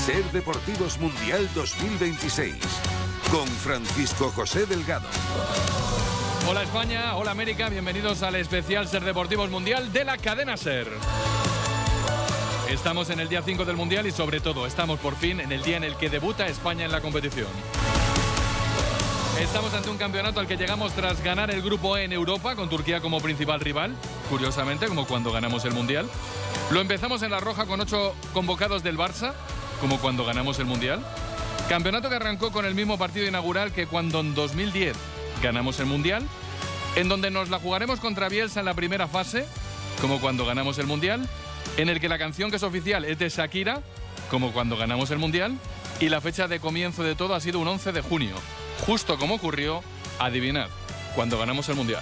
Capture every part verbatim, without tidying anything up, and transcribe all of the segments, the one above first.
Ser Deportivos Mundial dos mil veintiséis, con Francisco José Delgado. Hola España, hola América, bienvenidos al especial Ser Deportivos Mundial de la cadena SER. Estamos en el día cinco del Mundial y sobre todo estamos por fin en el día en el que debuta España en la competición. Estamos ante un campeonato al que llegamos tras ganar el Grupo E en Europa, con Turquía como principal rival, curiosamente, como cuando ganamos el Mundial. Lo empezamos en la roja con ocho convocados del Barça, como cuando ganamos el Mundial. Campeonato que arrancó con el mismo partido inaugural que cuando en dos mil diez ganamos el Mundial, en donde nos la jugaremos contra Bielsa en la primera fase, como cuando ganamos el Mundial, en el que la canción que es oficial es de Shakira, como cuando ganamos el Mundial, y la fecha de comienzo de todo ha sido un once de junio, justo como ocurrió, adivinad, cuando ganamos el Mundial.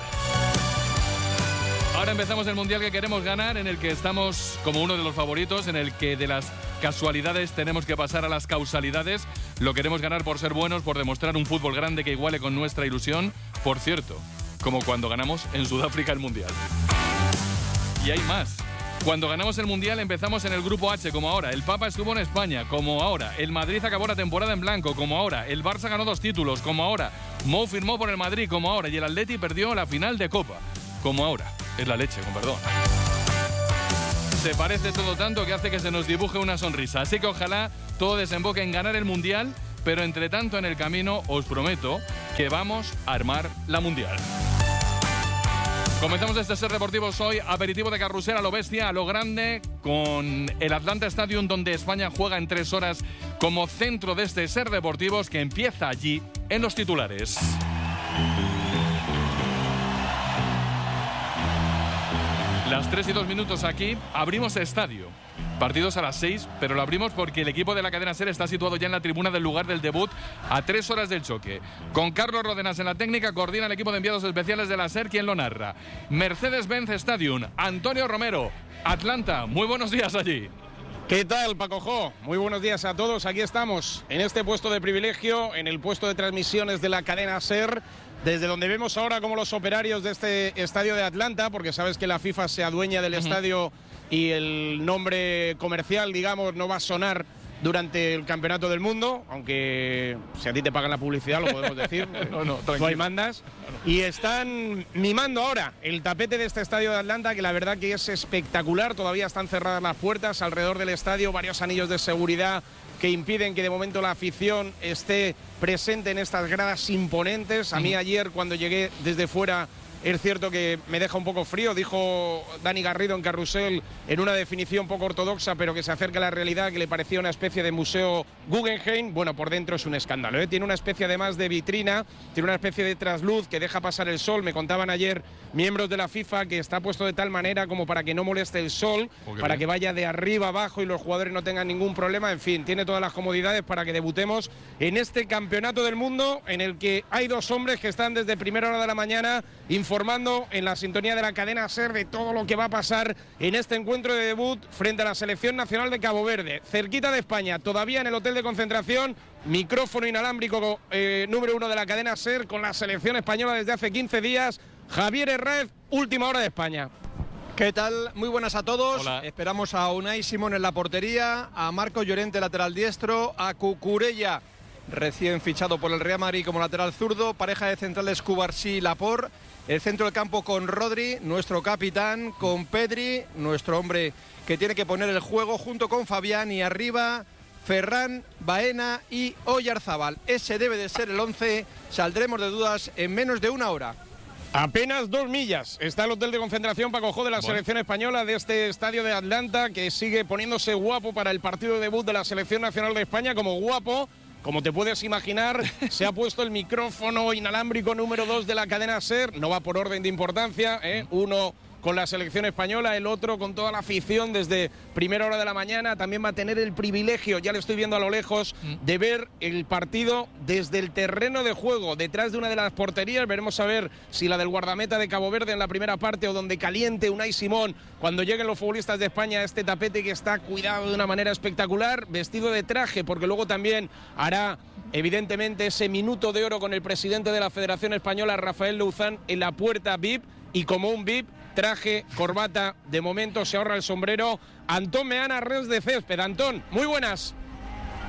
Ahora empezamos el Mundial que queremos ganar, en el que estamos como uno de los favoritos, en el que de las casualidades tenemos que pasar a las causalidades. Lo queremos ganar por ser buenos, por demostrar un fútbol grande que iguale con nuestra ilusión. Por cierto, como cuando ganamos en Sudáfrica el Mundial. Y hay más. Cuando ganamos el Mundial empezamos en el Grupo H, como ahora. El Papa estuvo en España, como ahora. El Madrid acabó la temporada en blanco, como ahora. El Barça ganó dos títulos, como ahora. Mo firmó por el Madrid, como ahora. Y el Atleti perdió la final de Copa, como ahora. Es la leche, con perdón. Se parece todo tanto que hace que se nos dibuje una sonrisa. Así que ojalá todo desemboque en ganar el Mundial, pero entre tanto en el camino os prometo que vamos a armar la Mundial. Comenzamos este Ser Deportivos hoy, aperitivo de carrusel a lo bestia, a lo grande, con el Atlanta Stadium, donde España juega en tres horas como centro de este Ser Deportivos, que empieza allí en los titulares. Las tres y dos minutos aquí, abrimos estadio. Partidos a las seis, pero lo abrimos porque el equipo de la cadena SER está situado ya en la tribuna del lugar del debut, a tres horas del choque. Con Carlos Rodenas en la técnica, coordina el equipo de enviados especiales de la SER, quien lo narra. Mercedes-Benz Stadium, Antonio Romero, Atlanta, muy buenos días allí. ¿Qué tal, Paco Jo? Muy buenos días a todos. Aquí estamos, en este puesto de privilegio, en el puesto de transmisiones de la cadena SER, desde donde vemos ahora como los operarios de este estadio de Atlanta, porque sabes que la FIFA se adueña del uh-huh. estadio y el nombre comercial, digamos, no va a sonar durante el Campeonato del Mundo, aunque si a ti te pagan la publicidad lo podemos decir, no, no, no hay mandas. Y están mimando ahora el tapete de este estadio de Atlanta, que la verdad que es espectacular. Todavía están cerradas las puertas alrededor del estadio, varios anillos de seguridad que impiden que de momento la afición esté presente en estas gradas imponentes. A mí ayer, cuando llegué desde fuera, es cierto que me deja un poco frío, dijo Dani Garrido en Carrusel en una definición poco ortodoxa, pero que se acerca a la realidad, que le parecía una especie de museo Guggenheim. Bueno, por dentro es un escándalo, ¿eh? Tiene una especie además de vitrina, tiene una especie de trasluz que deja pasar el sol. Me contaban ayer miembros de la FIFA que está puesto de tal manera como para que no moleste el sol, okay, para que vaya de arriba abajo y los jugadores no tengan ningún problema. En fin, tiene todas las comodidades para que debutemos en este Campeonato del Mundo, en el que hay dos hombres que están desde primera hora de la mañana informando en la sintonía de la cadena SER de todo lo que va a pasar en este encuentro de debut frente a la Selección Nacional de Cabo Verde, cerquita de España, todavía en el hotel de concentración. Micrófono inalámbrico eh, número uno de la cadena SER con la selección española desde hace quince días. Javier Herrez, última hora de España. ¿Qué tal? Muy buenas a todos. Hola. Esperamos a Unai Simón en la portería, a Marco Llorente lateral diestro, a Cucurella, recién fichado por el Real Madrid como lateral zurdo, pareja de centrales Cubarsí y Laporte. El centro del campo con Rodri, nuestro capitán, con Pedri, nuestro hombre que tiene que poner el juego, junto con Fabián, y arriba Ferran, Baena y Oyarzábal. Ese debe de ser el once, saldremos de dudas en menos de una hora. Apenas dos millas está el hotel de concentración, Paco Jo, de la bueno. selección española, de este estadio de Atlanta, que sigue poniéndose guapo para el partido de debut de la Selección Nacional de España. Como guapo, como te puedes imaginar, se ha puesto el micrófono inalámbrico número dos de la cadena SER. No va por orden de importancia, ¿eh? Uno con la selección española, el otro con toda la afición desde primera hora de la mañana. También va a tener el privilegio, ya lo estoy viendo a lo lejos, de ver el partido desde el terreno de juego, detrás de una de las porterías. Veremos a ver si la del guardameta de Cabo Verde en la primera parte, o donde caliente Unai Simón cuando lleguen los futbolistas de España a este tapete que está cuidado de una manera espectacular, vestido de traje, porque luego también hará evidentemente ese minuto de oro con el presidente de la Federación Española, Rafael Louzán, en la puerta V I P, y como un V I P, traje, corbata, de momento se ahorra el sombrero. Antón Meana, Res de Césped. Antón, muy buenas.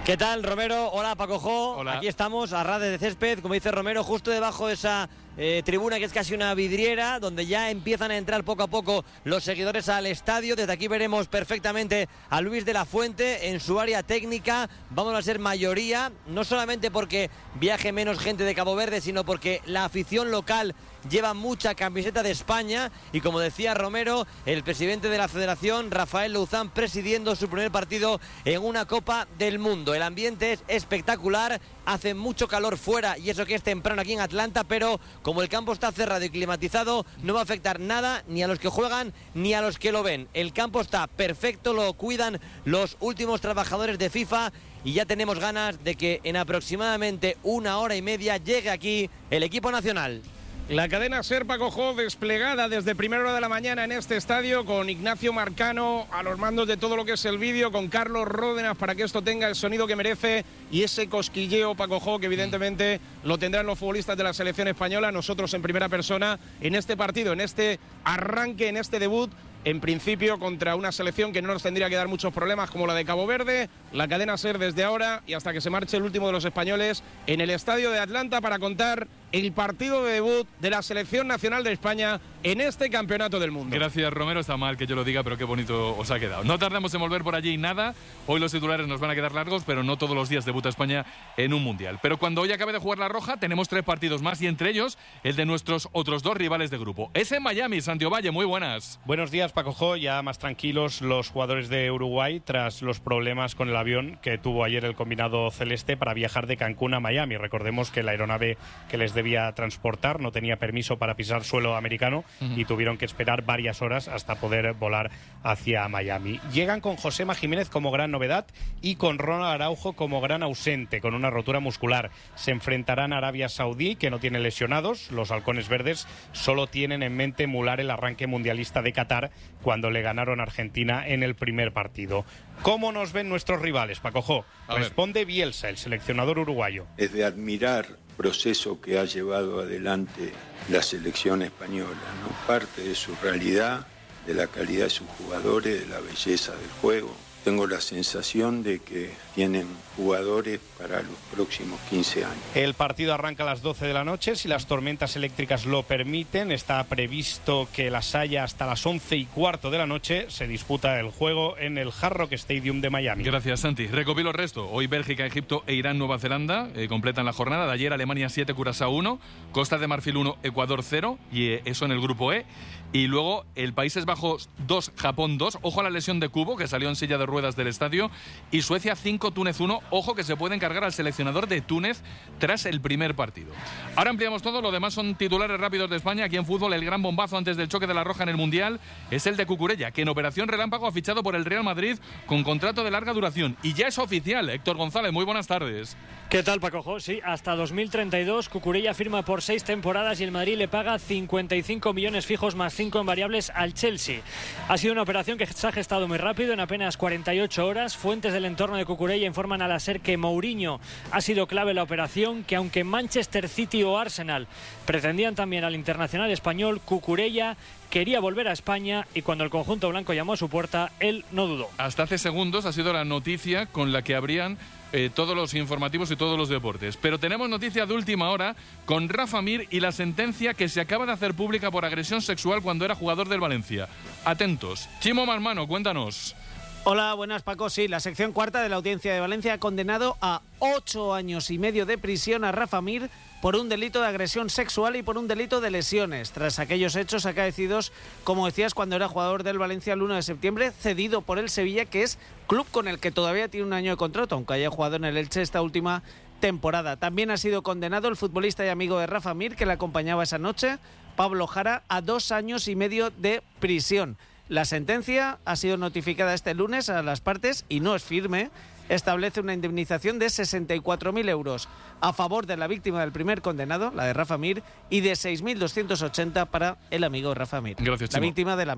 ¿Qué tal, Romero? Hola, Paco Jo. Hola. Aquí estamos, a ras de césped, como dice Romero, justo debajo de esa eh, tribuna que es casi una vidriera, donde ya empiezan a entrar poco a poco los seguidores al estadio. Desde aquí veremos perfectamente a Luis de la Fuente en su área técnica. Vamos a ser mayoría, no solamente porque viaje menos gente de Cabo Verde, sino porque la afición local lleva mucha camiseta de España y, como decía Romero, el presidente de la Federación, Rafael Louzán, presidiendo su primer partido en una Copa del Mundo. El ambiente es espectacular, hace mucho calor fuera y eso que es temprano aquí en Atlanta, pero como el campo está cerrado y climatizado, no va a afectar nada ni a los que juegan ni a los que lo ven. El campo está perfecto, lo cuidan los últimos trabajadores de FIFA y ya tenemos ganas de que en aproximadamente una hora y media llegue aquí el equipo nacional. La cadena SER, Paco Jo, desplegada desde primera hora de la mañana en este estadio con Ignacio Marcano a los mandos de todo lo que es el vídeo, con Carlos Ródenas para que esto tenga el sonido que merece y ese cosquilleo, Paco Jo, que evidentemente lo tendrán los futbolistas de la selección española, nosotros en primera persona en este partido, en este arranque, en este debut, en principio contra una selección que no nos tendría que dar muchos problemas como la de Cabo Verde. La cadena SER desde ahora y hasta que se marche el último de los españoles en el estadio de Atlanta para contar el partido de debut de la selección nacional de España en este campeonato del mundo. Gracias, Romero. Está mal que yo lo diga, pero qué bonito os ha quedado. No tardamos en volver por allí nada. Hoy los titulares nos van a quedar largos, pero no todos los días debuta España en un mundial. Pero cuando hoy acabe de jugar la Roja, tenemos tres partidos más y entre ellos el de nuestros otros dos rivales de grupo. Es en Miami, Santiago Valle. Muy buenas. Buenos días, Paco Jo. Ya más tranquilos los jugadores de Uruguay tras los problemas con el avión que tuvo ayer el combinado celeste para viajar de Cancún a Miami. Recordemos que la aeronave que les debía transportar no tenía permiso para pisar suelo americano uh-huh. y tuvieron que esperar varias horas hasta poder volar hacia Miami. Llegan con Josema Jiménez como gran novedad y con Ronald Araujo como gran ausente, con una rotura muscular. Se enfrentarán a Arabia Saudí, que no tiene lesionados. Los halcones verdes solo tienen en mente emular el arranque mundialista de Qatar cuando le ganaron a Argentina en el primer partido. ¿Cómo nos ven nuestros rivales, Paco Jo? Responde Bielsa, el seleccionador uruguayo. Es de admirar el proceso que ha llevado adelante la selección española, ¿no? Parte de su realidad, de la calidad de sus jugadores, de la belleza del juego. Tengo la sensación de que tienen jugadores para los próximos quince años. El partido arranca a las doce de la noche, si las tormentas eléctricas lo permiten. Está previsto que las haya hasta las once y cuarto de la noche. Se disputa el juego en el Hard Rock Stadium de Miami. Gracias, Santi. Recopilo el resto. Hoy Bélgica, Egipto e Irán, Nueva Zelanda eh, completan la jornada. De ayer Alemania siete, Curazao uno, Costa de Marfil uno, Ecuador cero, y eh, eso en el grupo E. Y luego el Países Bajos dos, Japón dos. Ojo a la lesión de Kubo, que salió en silla de ruedas del estadio. Y Suecia cinco, Túnez uno. Ojo que se puede encargar al seleccionador de Túnez tras el primer partido. Ahora ampliamos todo. Lo demás son titulares rápidos de España. Aquí en fútbol, el gran bombazo antes del choque de la Roja en el Mundial es el de Cucurella, que en operación relámpago ha fichado por el Real Madrid con contrato de larga duración. Y ya es oficial. Héctor González, muy buenas tardes. ¿Qué tal, Paco Jo? Sí, hasta dos mil treinta y dos Cucurella firma por seis temporadas y el Madrid le paga cincuenta y cinco millones fijos más cinco en variables al Chelsea. Ha sido una operación que se ha gestado muy rápido, en apenas cuarenta y ocho horas. Fuentes del entorno de Cucurella informan a la SER que Mourinho ha sido clave en la operación, que aunque Manchester City o Arsenal pretendían también al internacional español, Cucurella quería volver a España y cuando el conjunto blanco llamó a su puerta, él no dudó. Hasta hace segundos ha sido la noticia con la que abrían eh, todos los informativos y todos los deportes. Pero tenemos noticia de última hora con Rafa Mir y la sentencia que se acaba de hacer pública por agresión sexual cuando era jugador del Valencia. Atentos. Chimo Marmano, cuéntanos. Hola, buenas, Paco. Sí, la sección cuarta de la Audiencia de Valencia ha condenado a ocho años y medio de prisión a Rafa Mir por un delito de agresión sexual y por un delito de lesiones, tras aquellos hechos acaecidos, como decías, cuando era jugador del Valencia el uno de septiembre, cedido por el Sevilla, que es club con el que todavía tiene un año de contrato, aunque haya jugado en el Elche esta última temporada. También ha sido condenado el futbolista y amigo de Rafa Mir, que le acompañaba esa noche, Pablo Jara, a dos años y medio de prisión. La sentencia ha sido notificada este lunes a las partes y no es firme. Establece una indemnización de sesenta y cuatro mil euros a favor de la víctima del primer condenado, la de Rafa Mir, y de seis mil doscientos ochenta para el amigo Rafa Mir. Gracias, Chimo. La víctima del amigo.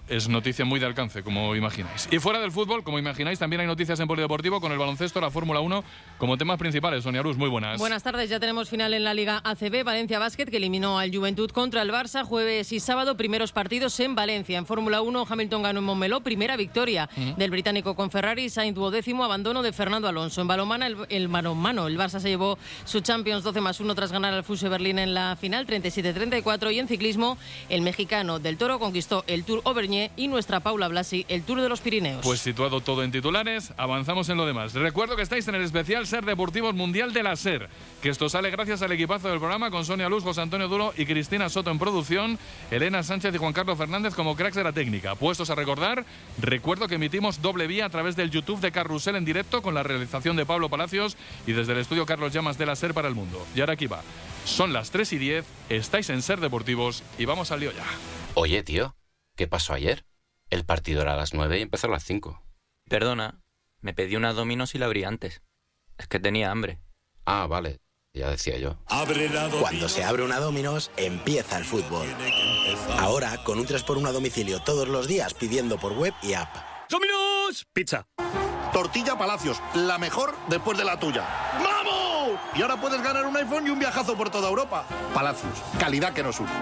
es noticia muy de alcance, como imagináis. Y fuera del fútbol, como imagináis, también hay noticias en polideportivo con el baloncesto, la Fórmula uno, como temas principales. Sonia Luz, muy buenas. Buenas tardes, ya tenemos final en la Liga A C B. Valencia Basket, que eliminó al Juventud contra el Barça, jueves y sábado, primeros partidos en Valencia. En Fórmula uno, Hamilton ganó en Montmeló, primera victoria uh-huh. del británico con Ferrari. Sainz duodécimo, abandono de Fernando Alonso. En balonmano, el, el balonmano, el Barça se llevó su Champions doce más uno tras ganar al Fuse Berlín en la final, treinta y siete treinta y cuatro. Y en ciclismo, el mexicano del Toro conquistó el Tour Auvergne y nuestra Paula Blasi el Tour de los Pirineos. Pues situado todo en titulares, avanzamos en lo demás. Recuerdo que estáis en el especial Ser Deportivos Mundial de la SER, que esto sale gracias al equipazo del programa con Sonia Luz, José Antonio Duro y Cristina Soto en producción, Elena Sánchez y Juan Carlos Fernández como cracks de la técnica. Puestos a recordar, recuerdo que emitimos doble vía a través del YouTube de Carrusel en directo con la realización de Pablo Palacios y desde el estudio Carlos Llamas de la SER para el mundo. Y ahora aquí va. Son las tres y diez, estáis en Ser Deportivos y vamos al lío ya. Oye, tío, ¿qué pasó ayer? El partido era a las nueve y empezó a las cinco. Perdona, me pedí una Domino's y la abrí antes. Es que tenía hambre. Ah, vale, ya decía yo. Cuando se abre una Domino's, empieza el fútbol. Ahora, con un tres por uno a domicilio todos los días pidiendo por web y app. ¡Domino's! Pizza. Tortilla Palacios, la mejor después de la tuya. ¡Vamos! Y ahora puedes ganar un iPhone y un viajazo por toda Europa. Palacios, calidad que nos une.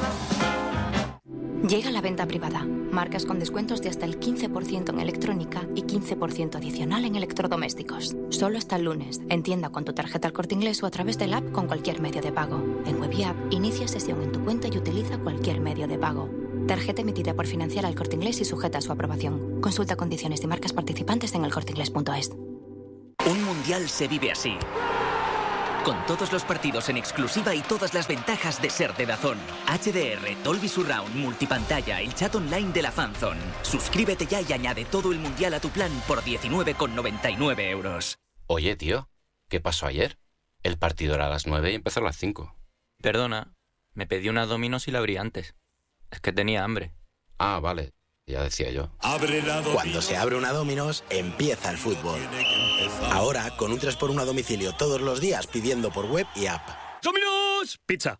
Llega la venta privada. Marcas con descuentos de hasta el quince por ciento en electrónica y quince por ciento adicional en electrodomésticos. Solo hasta el lunes. En tienda con tu tarjeta El Corte Inglés o a través del app con cualquier medio de pago. En web y app, inicia sesión en tu cuenta y utiliza cualquier medio de pago. Tarjeta emitida por Financiera El Corte Inglés y sujeta a su aprobación. Consulta condiciones y marcas participantes en el corte inglés punto es. Un mundial se vive así. Con todos los partidos en exclusiva y todas las ventajas de ser de DAZN. H D R, Dolby Surround, multipantalla, el chat online de la Fanzone. Suscríbete ya y añade todo el mundial a tu plan por diecinueve con noventa y nueve euros. Oye, tío, ¿qué pasó ayer? El partido era a las nueve y empezó a las cinco. Perdona, me pedí una Domino's y la abrí antes. Es que tenía hambre. Ah, vale, ya decía yo. Cuando se abre una Domino's, empieza el fútbol. Ahora, con un tres por uno a domicilio todos los días pidiendo por web y app. ¡Domino's! Pizza.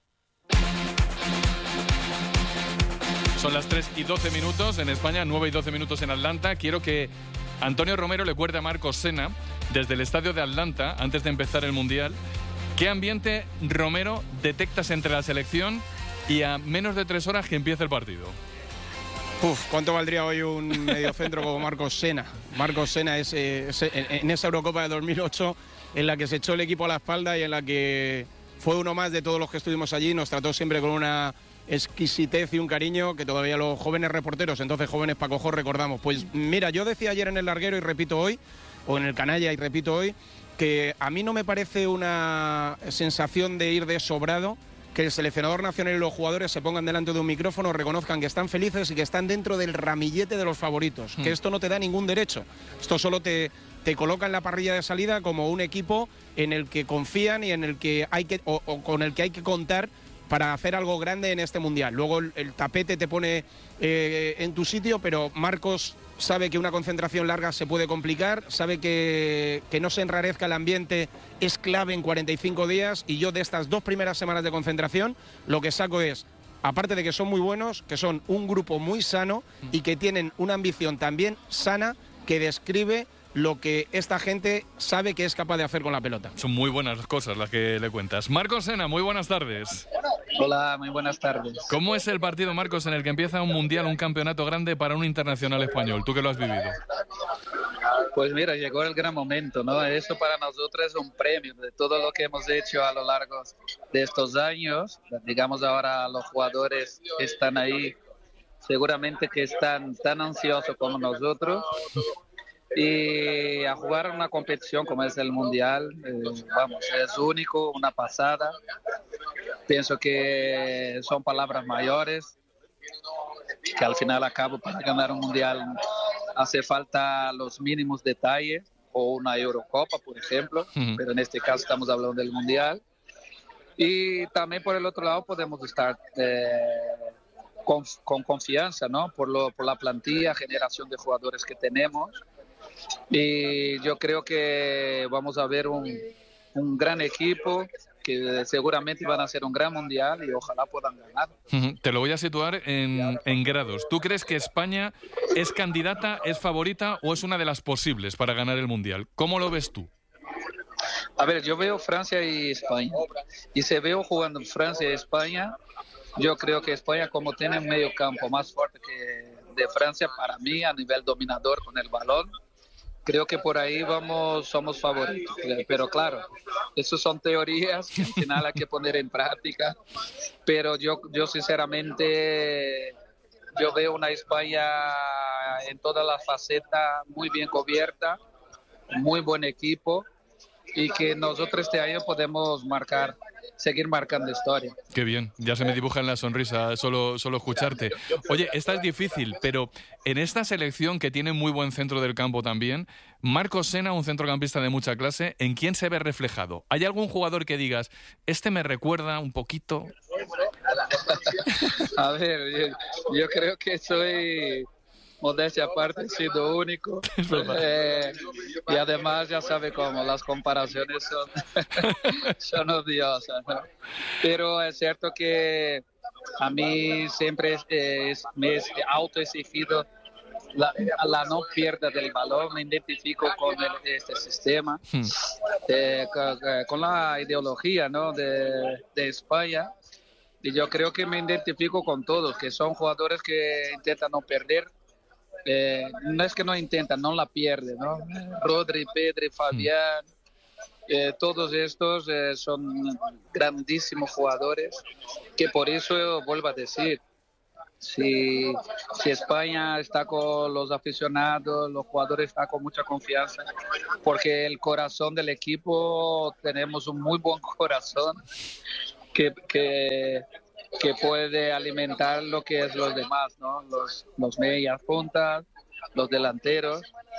Son las tres y doce minutos en España, nueve y doce minutos en Atlanta. Quiero que Antonio Romero le cuente a Marcos Sena, desde el estadio de Atlanta, antes de empezar el Mundial, ¿qué ambiente, Romero, detectas entre la selección y a menos de tres horas que empiece el partido? Uf, ¿cuánto valdría hoy un mediocentro como Marcos Sena? Marcos Sena es, eh, es, en esa Eurocopa de dos mil ocho en la que se echó el equipo a la espalda y en la que fue uno más de todos los que estuvimos allí, nos trató siempre con una exquisitez y un cariño que todavía los jóvenes reporteros, entonces jóvenes pacojos, recordamos. Pues mira, yo decía ayer en el larguero y repito hoy, o en el canalla y repito hoy, que a mí no me parece una sensación de ir de sobrado que el seleccionador nacional y los jugadores se pongan delante de un micrófono, reconozcan que están felices y que están dentro del ramillete de los favoritos, mm. que esto no te da ningún derecho, esto solo te, te coloca en la parrilla de salida como un equipo en el que confían y en el que hay que, o, o con el que hay que contar para hacer algo grande en este Mundial. Luego el, el tapete te pone eh, en tu sitio, pero Marcos sabe que una concentración larga se puede complicar, sabe que, que no se enrarezca el ambiente es clave en cuarenta y cinco días, y yo de estas dos primeras semanas de concentración lo que saco es, aparte de que son muy buenos, que son un grupo muy sano y que tienen una ambición también sana que describe lo que esta gente sabe que es capaz de hacer con la pelota. Son muy buenas cosas las que le cuentas. Marcos Sena, muy buenas tardes. Hola, muy buenas tardes. ¿Cómo es el partido, Marcos, en el que empieza un mundial, un campeonato grande para un internacional español? ¿Tú que lo has vivido? Pues mira, llegó el gran momento, ¿no? Eso para nosotros es un premio de todo lo que hemos hecho a lo largo de estos años. Digamos, ahora los jugadores están ahí, seguramente que están tan ansiosos como nosotros. Y a jugar una competición como es el Mundial, eh, vamos, es único, una pasada. Pienso que son palabras mayores, que al final acabo para ganar un Mundial hace falta los mínimos detalles, o una Eurocopa, por ejemplo, uh-huh. pero en este caso estamos hablando del Mundial. Y también por el otro lado podemos estar eh, con, con confianza, ¿no? Por, lo, por la plantilla, generación de jugadores que tenemos. Y yo creo que vamos a ver un, un gran equipo que seguramente van a hacer un gran mundial y ojalá puedan ganar. Te lo voy a situar en, en grados. ¿Tú crees que España es candidata, es favorita o es una de las posibles para ganar el mundial? ¿Cómo lo ves tú? A ver, yo veo Francia y España. Y si veo jugando Francia y España, yo creo que España, como tiene un medio campo más fuerte que de Francia, para mí, a nivel dominador con el balón, creo que por ahí vamos, somos favoritos. Pero claro, eso son teorías que al final hay que poner en práctica. Pero yo, yo sinceramente, yo veo una España en todas las facetas muy bien cubierta, muy buen equipo, y que nosotros este año podemos marcar, seguir marcando historia. Qué bien, ya se me dibuja en la sonrisa solo, solo escucharte. Oye, esta es difícil, pero en esta selección que tiene muy buen centro del campo también, Marcos Sena, un centrocampista de mucha clase, ¿en quién se ve reflejado? ¿Hay algún jugador que digas, este me recuerda un poquito? A ver, yo, yo creo que soy... modestia aparte, he sido único. Eh, y además ya sabe cómo, las comparaciones son, son odiosas, ¿no? Pero es cierto que a mí siempre es, es, me es autoexigido la, la no pierda del balón, me identifico con el, este sistema, hmm. eh, con, con la ideología, ¿no? de, de España. Y yo creo que me identifico con todos, que son jugadores que intentan no perder. Eh, no es que no intentan, no la pierden, ¿no? Rodri, Pedri, Fabián, eh, todos estos eh, son grandísimos jugadores, que por eso vuelvo a decir, si, si España está con los aficionados, los jugadores están con mucha confianza, porque el corazón del equipo, tenemos un muy buen corazón que... que que puede alimentar lo que es los demás, ¿no? Los, los medias puntas, los delanteros,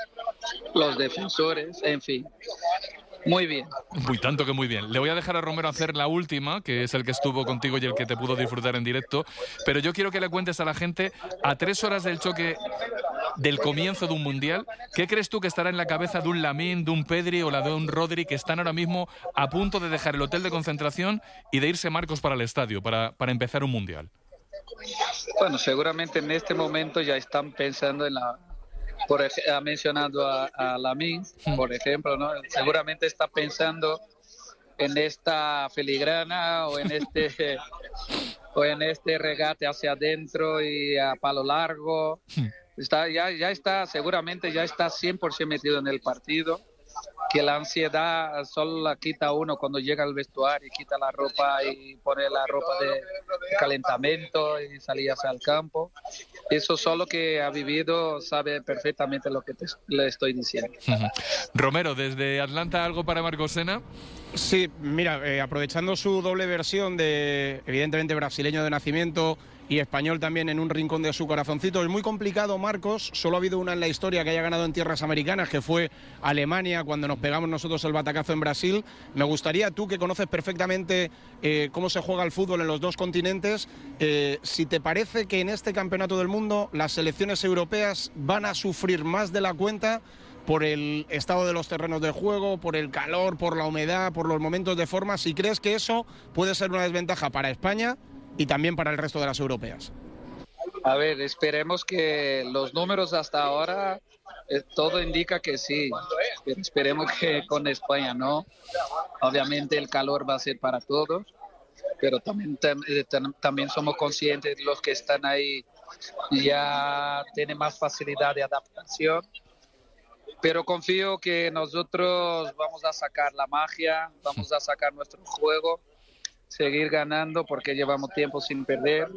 los defensores, en fin. Muy bien. Muy tanto que muy bien. Le voy a dejar a Romero hacer la última, que es el que estuvo contigo y el que te pudo disfrutar en directo, pero yo quiero que le cuentes a la gente, a tres horas del choque del comienzo de un mundial, ¿qué crees tú que estará en la cabeza de un Lamine, de un Pedri o la de un Rodri que están ahora mismo a punto de dejar el hotel de concentración y de irse Marcos para el estadio, para, para empezar un mundial? Bueno, seguramente en este momento ya están pensando en la... Por ej- ha mencionado a, a Lamine, por ejemplo, ¿no? Seguramente está pensando en esta filigrana o en este o en este regate hacia adentro y a palo largo. Está, ya, ya está, seguramente ya está cien por ciento metido en el partido, que la ansiedad solo la quita uno cuando llega al vestuario y quita la ropa y pone la ropa de calentamiento y salir hacia el campo. Eso solo que ha vivido sabe perfectamente lo que te, le estoy diciendo. Romero, desde Atlanta, ¿algo para Marcos Sena? Sí, mira, eh, aprovechando su doble versión de, evidentemente, brasileño de nacimiento y español también en un rincón de su corazoncito. Es muy complicado, Marcos, solo ha habido una en la historia que haya ganado en tierras americanas, que fue Alemania, cuando nos pegamos nosotros el batacazo en Brasil. Me gustaría, tú que conoces perfectamente eh, cómo se juega el fútbol en los dos continentes, eh, si te parece que en este campeonato del mundo las selecciones europeas van a sufrir más de la cuenta por el estado de los terrenos de juego, por el calor, por la humedad, por los momentos de forma, si crees que eso puede ser una desventaja para España y también para el resto de las europeas. A ver, esperemos que los números hasta ahora, eh, todo indica que sí. Esperemos que con España no. Obviamente el calor va a ser para todos, pero también, tam, tam, también somos conscientes de los que están ahí ya tienen más facilidad de adaptación. Pero confío que nosotros vamos a sacar la magia, vamos a sacar nuestro juego, seguir ganando porque llevamos tiempo sin perder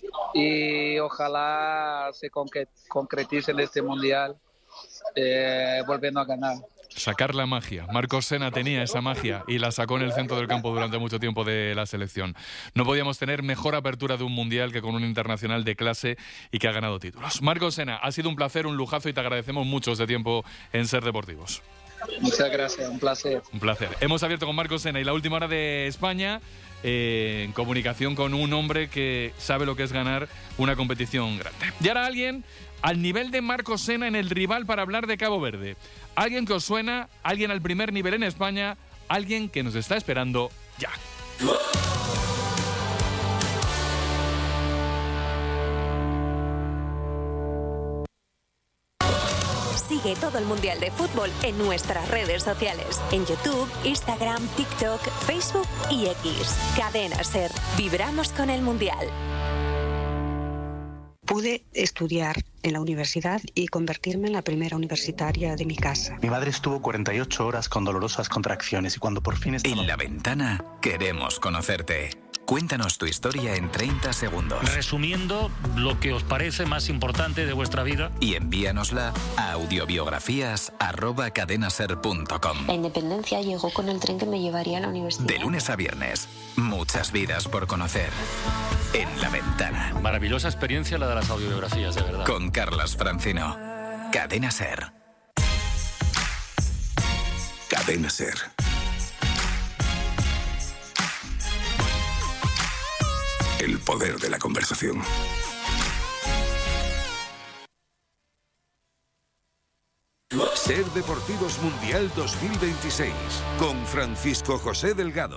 y ojalá se concretice en este mundial eh, volviendo a ganar. Sacar la magia. Marcos Sena tenía esa magia y la sacó en el centro del campo durante mucho tiempo de la selección. No podíamos tener mejor apertura de un mundial que con un internacional de clase y que ha ganado títulos. Marcos Sena, ha sido un placer, un lujazo y te agradecemos mucho este tiempo en Ser Deportivos. Muchas gracias, un placer. Un placer. Hemos abierto con Marcos Sena y la última hora de España eh, en comunicación con un hombre que sabe lo que es ganar una competición grande. Y ahora alguien al nivel de Marcos Sena en el rival para hablar de Cabo Verde. Alguien que os suena, alguien al primer nivel en España, alguien que nos está esperando ya. Sigue todo el Mundial de Fútbol en nuestras redes sociales, en YouTube, Instagram, TikTok, Facebook y X. Cadena SER. Vibramos con el Mundial. Pude estudiar en la universidad y convertirme en la primera universitaria de mi casa. Mi madre estuvo cuarenta y ocho horas con dolorosas contracciones y cuando por fin estaba... En La Ventana queremos conocerte. Cuéntanos tu historia en treinta segundos. Resumiendo lo que os parece más importante de vuestra vida. Y envíanosla a audiobiografías arroba cadenaser punto com. La independencia llegó con el tren que me llevaría a la universidad. De lunes a viernes, muchas vidas por conocer. En La Ventana. Maravillosa experiencia la de las audiobiografías, de verdad. Con Carlas Francino. Cadena SER. Cadena SER. El poder de la conversación. SER Deportivos Mundial dos mil veintiséis con Francisco José Delgado.